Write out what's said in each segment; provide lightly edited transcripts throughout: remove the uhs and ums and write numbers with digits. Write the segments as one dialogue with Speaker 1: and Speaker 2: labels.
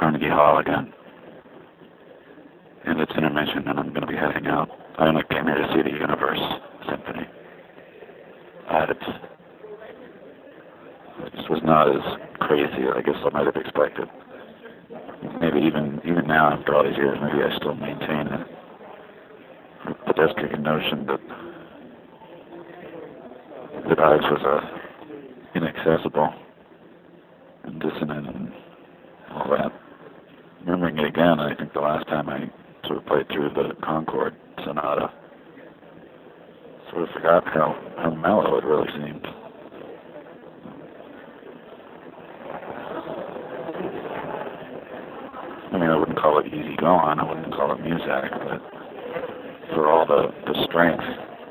Speaker 1: Carnegie Hall again. And it's intermission, and I'm going to be heading out. I only came here to see the Universe Symphony. It just was not as crazy as I guess I might have expected. Maybe even now, after all these years, maybe I still maintain a pedestrian notion that Ives was inaccessible and dissonant and all that. Remembering it again, I think the last time I sort of played through the Concord Sonata, sort of forgot how mellow it really seemed. I mean, I wouldn't call it easy going, I wouldn't call it music, but for all the strength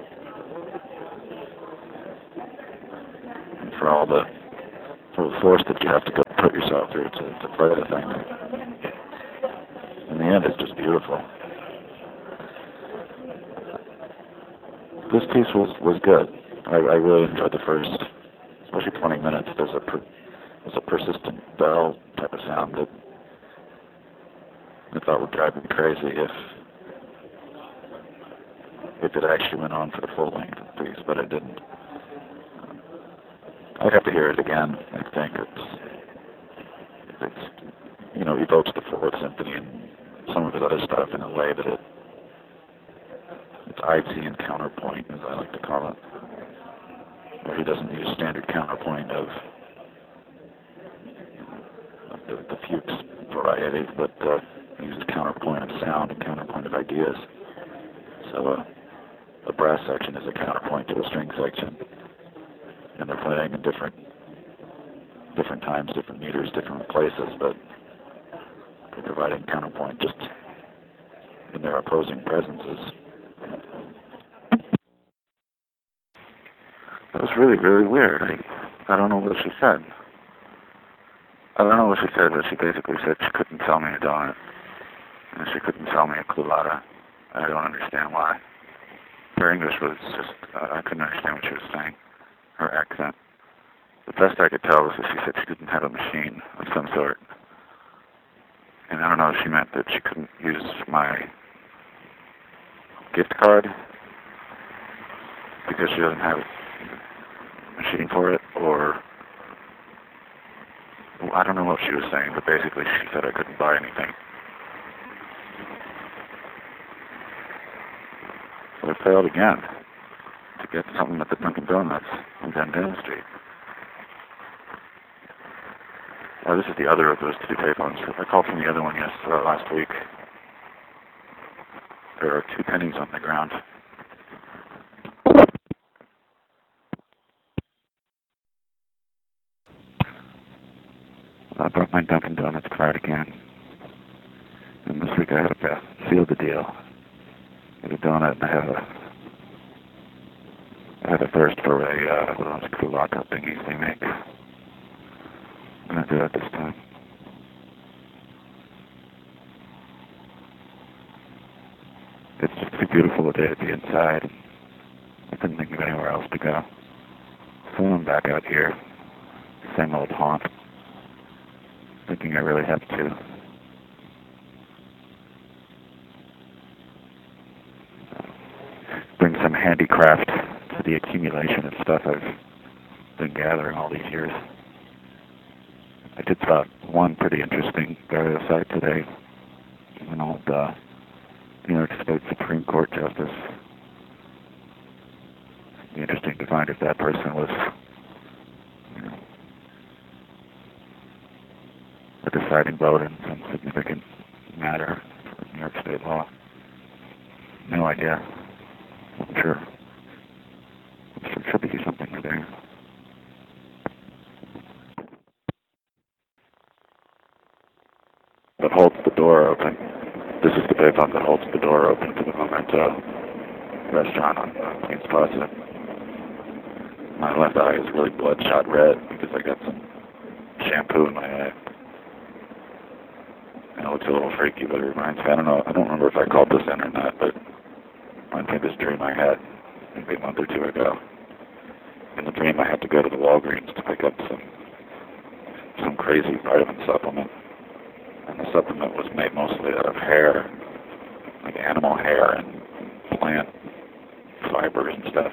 Speaker 1: and for all the force that you have to go put yourself through to play the thing, in the end it's just beautiful. This piece was good. I really enjoyed the first, especially 20 minutes. There's a persistent bell type of sound that I thought would drive me crazy if it actually went on for the full length of the piece, but it didn't. I'd have to hear it again. I think it's evokes the Fourth Symphony and some of his other stuff in a way that it's Ivesian counterpoint, as I like to call it, where he doesn't use standard counterpoint of the Fuchs variety, but he uses counterpoint of sound and counterpoint of ideas. So a brass section is a counterpoint to a string section, and they're playing in different times, different meters, different places, but they're providing counterpoint just in their opposing presences. It was really, really weird. I don't know what she said. I don't know what she said, but she basically said she couldn't sell me a donut, and she couldn't sell me a culotta. I don't understand why. Her English was just, I couldn't understand what she was saying. Her accent. The best I could tell was that she said she didn't have a machine of some sort. And I don't know if she meant that she couldn't use my gift card because she doesn't have a machine for it, or I don't know what she was saying, but basically she said I couldn't buy anything. So I failed again to get something at the Dunkin' Donuts on Van Dam Street. Oh, this is the other of those two payphones. I called from the other one last week. There are 2 pennies on the ground. I brought my Dunkin' Donuts card again. And this week I had to seal the deal. Get a donut, and I had a thirst for one of those culotta thingies they make. I'm going to do that this time. It's just too beautiful a day to be inside. I couldn't think of anywhere else to go. So I'm back out here. Same old haunt. Thinking I really have to bring some handicraft to the accumulation of stuff I've been gathering all these years. I did spot one pretty interesting burial site today. An old New York State Supreme Court justice. It'd be interesting to find if that person was a deciding vote in some significant matter for New York State law. No idea. I'm sure should be something there. That holds the door open. This is the payphone that holds the door open to the Memento restaurant on Queens Plaza. My left eye is really bloodshot red because I got some shampoo in my eye. And it looks a little freaky, but it reminds me, I don't remember if I called this in or not, but it reminds me of this dream I had maybe a month or 2 ago. In the dream I had to go to the Walgreens to pick up some crazy vitamin supplement. And and the supplement was made mostly out of hair, like animal hair and plant fibers and stuff.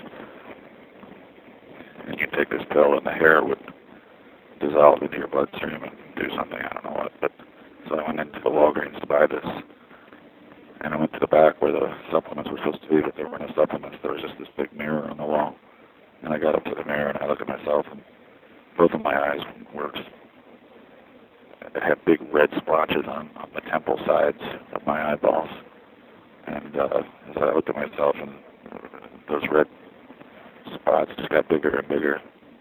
Speaker 1: And you take this pill and the hair would dissolve into your bloodstream and do something, I don't know what. But so I went into the Walgreens to buy this. And I went to the back where the supplements were supposed to be, but there were no supplements. There was just this big mirror on the wall. And I got up to the mirror and I looked at myself, and both of my eyes were just, it had big red splotches on the temple sides of my eyeballs. And as I looked at myself, and those red spots just got bigger and bigger.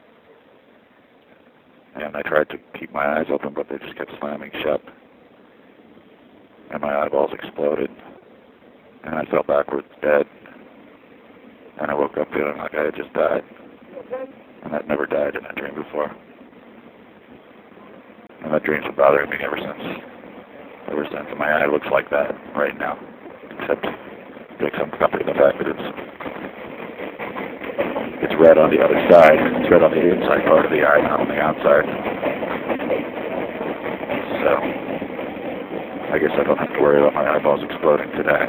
Speaker 1: And I tried to keep my eyes open, but they just kept slamming shut. And my eyeballs exploded. And I fell backwards dead. And I woke up feeling like I had just died. And I'd never died in a dream before. And that dream's been bothering me ever since. And my eye looks like that right now. Except it takes some comfort in the fact that it's red on the other side. It's red on the inside part of the eye, not on the outside. So I guess I don't have to worry about my eyeballs exploding today.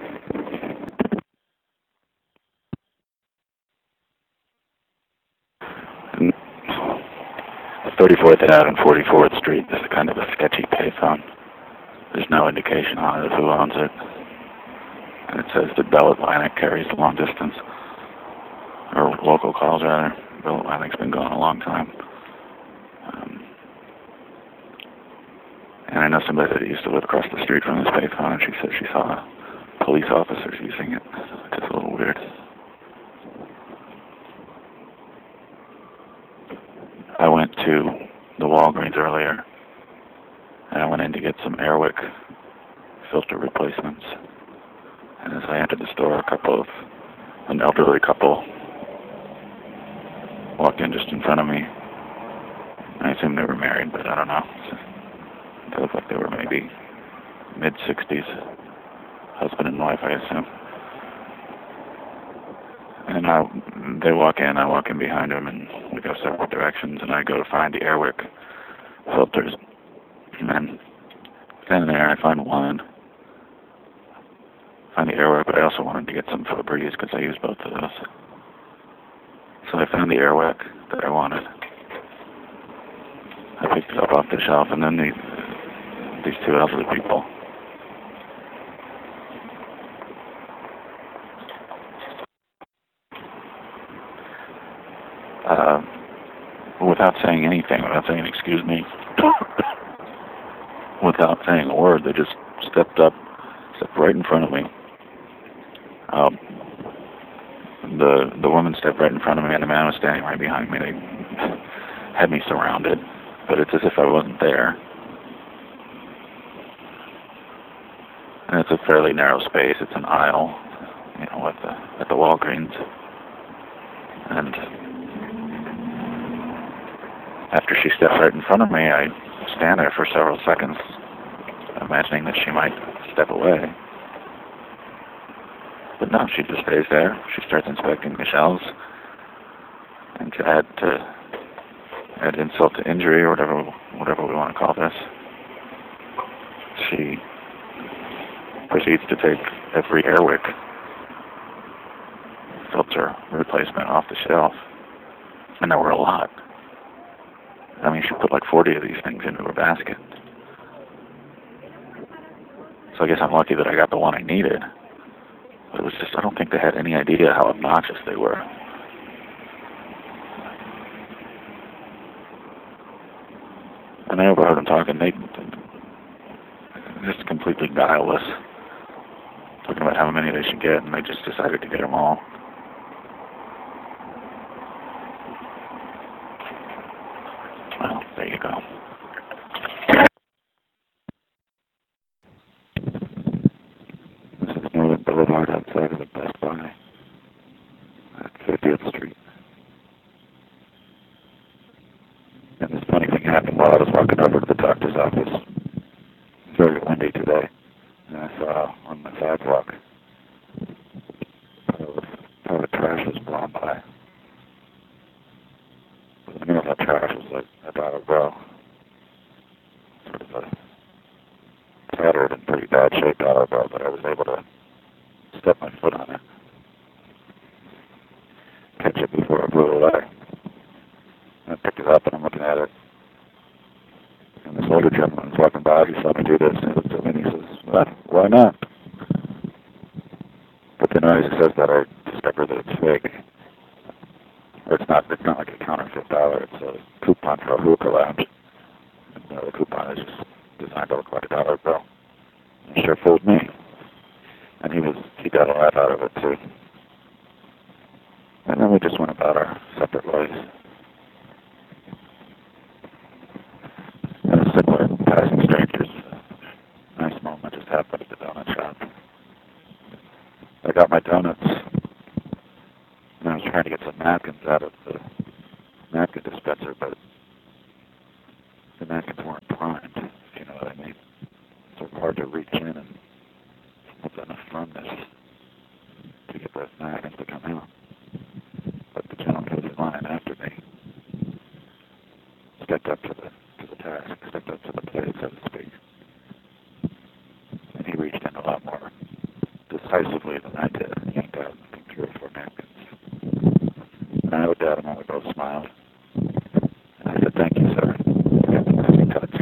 Speaker 1: 34th Ave and 44th Street is kind of a sketchy payphone. There's no indication on it of who owns it. And it says that Bell Atlantic carries long distance, or local calls rather. Bell Atlantic's been going a long time. And I know somebody that used to live across the street from this payphone, and she said she saw police officers using it. It's just a little weird. I went to the Walgreens earlier, and I went in to get some Airwick filter replacements. And as I entered the store, an elderly couple walked in just in front of me. I assume they were married, but I don't know. They looked like they were maybe mid-60s, husband and wife, I assume. And they walk in, I walk in behind them, and we go separate directions, and I go to find the Airwick filters. And then standing there, I find the Airwick, but I also wanted to get some for the Breeze because I use both of those. So I found the Airwick that I wanted. I picked it up off the shelf, and then these two elderly people without saying anything, without saying excuse me, without saying a word, they just stepped right in front of me. The woman stepped right in front of me, and the man was standing right behind me. They had me surrounded, but it's as if I wasn't there. And it's a fairly narrow space. It's an aisle, at the Walgreens. And after she steps right in front of me, I stand there for several seconds, imagining that she might step away. But no, she just stays there. She starts inspecting the shelves. And to add insult to injury, or whatever we want to call this, she proceeds to take every Airwick filter replacement off the shelf. And there were a lot. I mean, she put like 40 of these things into her basket. So I guess I'm lucky that I got the one I needed. But it was just, I don't think they had any idea how obnoxious they were. And I overheard them talking. They just completely guileless, talking about how many they should get, and they just decided to get them all. Well, there you go. This is Northern Boulevard outside of the Best Buy at 50th Street. And this funny thing happened while I was walking over to the doctor's office. It's very windy today, and I saw on the sidewalk how the trash was blown by. I knew that trash was like about a row. Sort of a pretty bad shape dollar bill, but I was able to step my foot on it, catch it before it flew away. And I picked it up and I'm looking at it. And this older gentleman was walking by, he saw me do this, and he looked at me and he says, "Well, why not?" But then as he says that, I discovered that it's fake. Or it's not like a counterfeit dollar, it's a coupon for a hookah lounge. And the coupon is just designed to look like a dollar bill. It sure fooled me. And he got a laugh out of it too. And then we just went about our separate ways. And a similar passing strangers, nice moment just happened at the donut shop. I got my donuts, and I was trying to get some napkins out of the napkin dispenser, but the napkins weren't primed, if you know what I mean. So it's hard to reach in and with enough firmness to get those napkins to come out. But the gentleman who was in line after me stepped up to the task, stepped up to the plate, so to speak. And he reached in a lot more decisively than I did, and yanked out 3 or 4 napkins. And I looked at him and we both smiled. And I said, "Thank you, sir." I got the nice touch.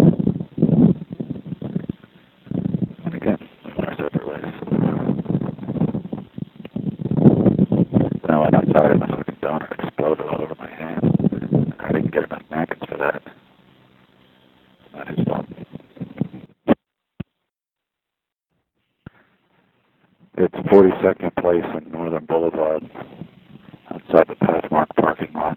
Speaker 1: And again, we went our separate ways. Then I went outside and the fucking donut exploded all over my hand. I didn't get enough napkins for that. Not his fault. It's 42nd Place and Northern Boulevard, outside the Pathmark parking lot.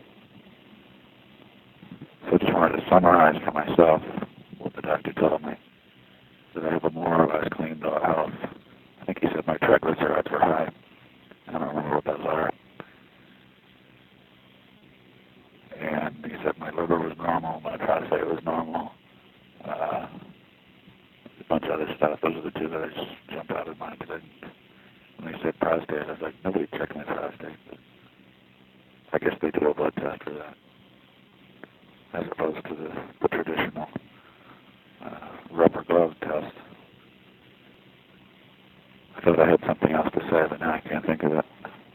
Speaker 1: So I just wanted to summarize for myself what the doctor told me. That I have a more or less clean bill of health. I think he said my triglycerides were high. I don't remember what those are. And he said my liver was normal, my prostate was normal. A bunch of other stuff. Those are the 2 that I just jumped out of mind. Because when they said prostate, I was like, nobody checked my prostate. But I guess they do a blood test for that, as opposed to the traditional rubber glove test. I thought I had something else to say, but now I can't think of it.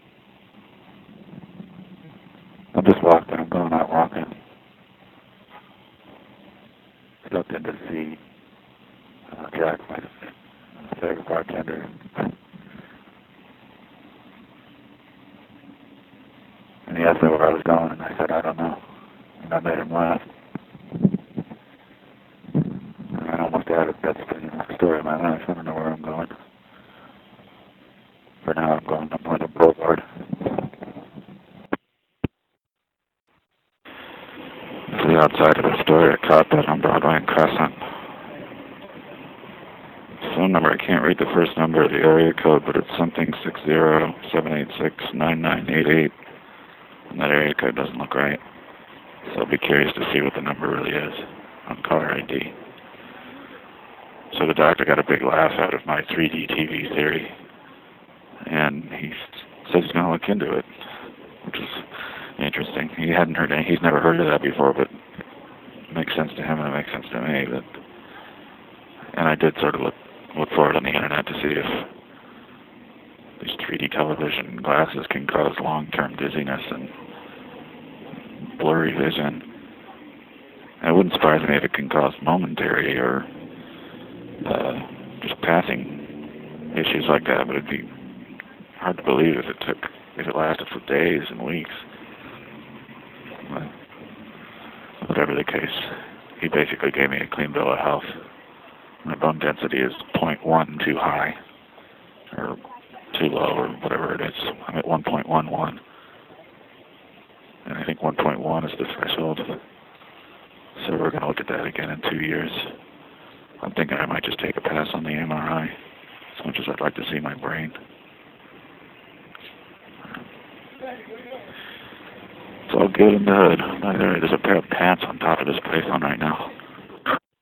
Speaker 1: I'm just walking. I'm going out walking. Stopped in to see Jack, my favorite bartender. And he asked me where I was going, and I said, "I don't know." And I made him laugh. And I almost added, "That's the story of my life. I don't know where I'm going." For now, I'm going to Northern Boulevard. To the outside of the store at Coppet on Broadway and Crescent. Phone number, I can't read the first number of the area code, but it's something 607869988. And that area code doesn't look right. So I'll be curious to see what the number really is on caller ID. So the doctor got a big laugh out of my 3D TV theory. And he says he's going to look into it, which is interesting. He's never heard of that before, but it makes sense to him and it makes sense to me. And I did sort of look for it on the internet to see if these 3D television glasses can cause long-term dizziness and blurry vision. And it wouldn't surprise me if it can cause momentary or just passing issues like that, but it'd be hard to believe if it lasted for days and weeks. But whatever the case, he basically gave me a clean bill of health. My bone density is 0.1 too high, or too low, or whatever it is. I'm at 1.11. And I think 1.1 is the threshold. So we're going to look at that again in 2 years. I'm thinking I might just take a pass on the MRI, as much as I'd like to see my brain. It's all good in the hood. There's a pair of pants on top of this payphone right now.